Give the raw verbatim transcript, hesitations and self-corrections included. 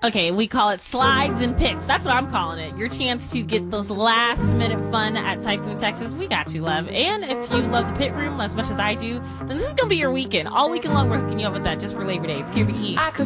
Okay, we call it slides and picks. That's what I'm calling it. Your chance to get those last minute fun at Typhoon Texas. We got you, love. And if you love the pit room as much as I do, then this is going to be your weekend. All weekend long, we're hooking you up with that just for Labor Day. It's Q B E.